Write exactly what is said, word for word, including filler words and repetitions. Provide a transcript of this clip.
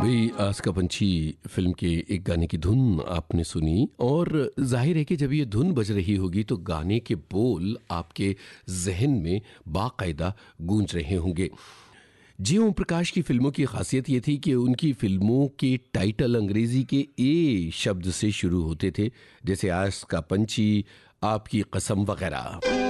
भाई आज का पंछी फिल्म के एक गाने की धुन आपने सुनी और जाहिर है कि जब ये धुन बज रही होगी तो गाने के बोल आपके जहन में बाकायदा गूंज रहे होंगे। जी ओम प्रकाश की फिल्मों की खासियत ये थी कि उनकी फिल्मों के टाइटल अंग्रेजी के ए शब्द से शुरू होते थे, जैसे आज का पंछी, आपकी कसम वगैरह।